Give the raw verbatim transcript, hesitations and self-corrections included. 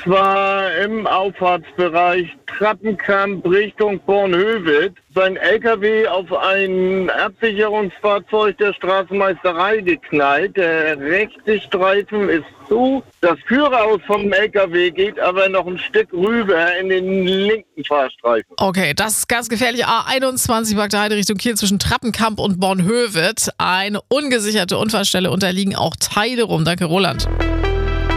zwar im Auffahrtsbereich Trappenkamp Richtung Bornhöved. Sein L K W auf ein Absicherungsfahrzeug der Straßenmeisterei geknallt. Der rechte Streifen ist zu. Das Führerhaus vom L K W geht aber noch ein Stück rüber in den linken Fahrstreifen. Okay, das ist ganz gefährlich. A einundzwanzig Bagdade Richtung Kiel zwischen Trappenkamp und Bornhöved. Eine ungesicherte Unfallstelle, unterliegen auch Teile rum. Danke, Roland.